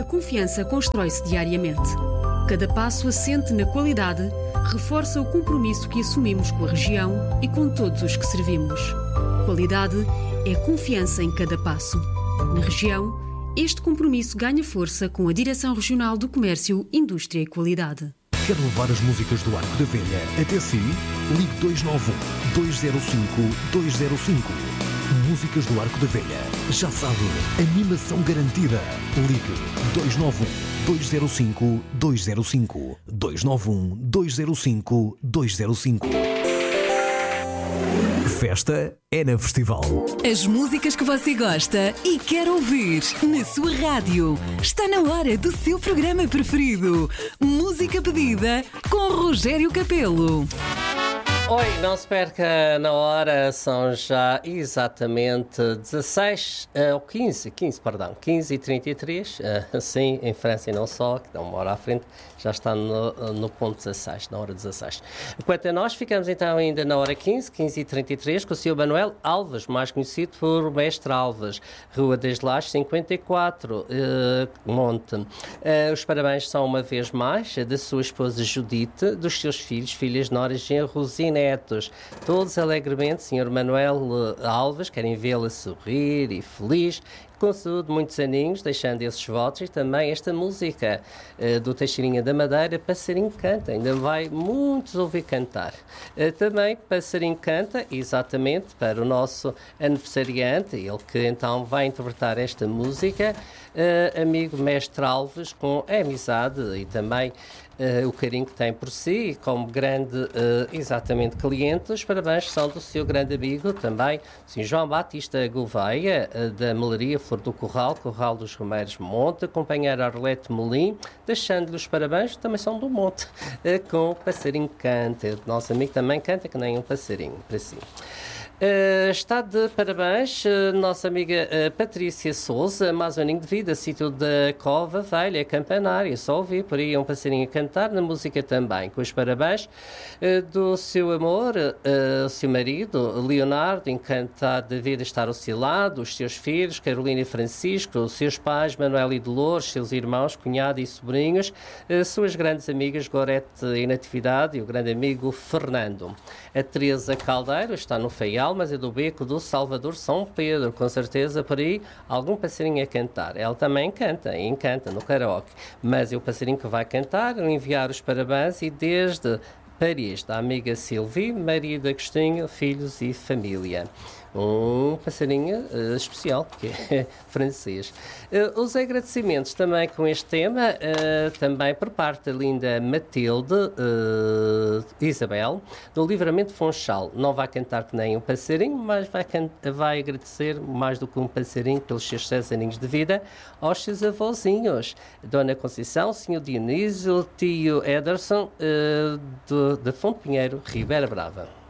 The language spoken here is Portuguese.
confiança constrói-se diariamente. Cada passo assente na qualidade reforça o compromisso que assumimos com a região e com todos os que servimos. Qualidade é confiança em cada passo. Na região, este compromisso ganha força com a Direção Regional do Comércio, Indústria e Qualidade. Quer levar as músicas do Arco da Velha até si? Ligue 291-205-205. Músicas do Arco da Velha. Já sabe, animação garantida. Ligue 291-205-205. 291-205-205. Festa é na Festival. As músicas que você gosta e quer ouvir na sua rádio. Está na hora do seu programa preferido. Música pedida com Rogério Capelo. Oi, não se perca na hora, são já exatamente 15h33, sim, em França e não só, que dá uma hora à frente, já está no ponto 16, na hora 16. Quanto a nós, ficamos então ainda na hora 15h33, com o Sr. Manuel Alves, mais conhecido por Mestre Alves, Rua das Lajes 54, Monte. Os parabéns são uma vez mais da sua esposa Judite, dos seus filhos, filhas, noras, genros e netos. Todos alegremente, Sr. Manuel Alves, querem vê-la sorrir e feliz, com saúde, muitos aninhos, deixando esses votos e também esta música do Teixeirinha da Madeira, Passarinho Canta. Ainda vai muitos ouvir cantar. Também Passarinho Canta, exatamente, para o nosso aniversariante, ele que então vai interpretar esta música, amigo Mestre Alves, com a amizade e também o carinho que tem por si, como grande, exatamente, cliente. Os parabéns são do seu grande amigo também, Sr. João Batista Gouveia, da Melaria Flor do Corral, Corral dos Romeiros Monte, acompanhar a Arlete Molim, deixando-lhe os parabéns, também são do Monte, com o Passarinho Canta. O nosso amigo também canta que nem um passarinho, para si. Está de parabéns nossa amiga Patrícia Souza, mais um aninho de vida, sítio da Cova Velha, Campanário, só ouvi por aí um passarinho a cantar, na música também, com os parabéns do seu amor, o seu marido, Leonardo, encantado de vida estar ao seu lado, os seus filhos, Carolina e Francisco, os seus pais, Manuel e Dolores, seus irmãos, cunhado e sobrinhos, suas grandes amigas, Gorete e Natividade, e o grande amigo Fernando. A Teresa Caldeiro está no Faial, mas é do beco do Salvador São Pedro, com certeza por aí algum passarinho a cantar. Ela também canta, e encanta no karaoke, mas é o passarinho que vai cantar, enviar os parabéns e desde Paris, da amiga Silvie, marido Agostinho, filhos e família. Um passarinho especial, que é francês. Os agradecimentos também com este tema, também por parte da linda Matilde Isabel, do Livramento Funchal. Não vai cantar que nem um passarinho, mas vai agradecer mais do que um passarinho pelos seus 6 aninhos de vida aos seus avózinhos, Dona Conceição, Sr. Dionísio, tio Ederson, de Fonte Pinheiro, Ribeira Brava.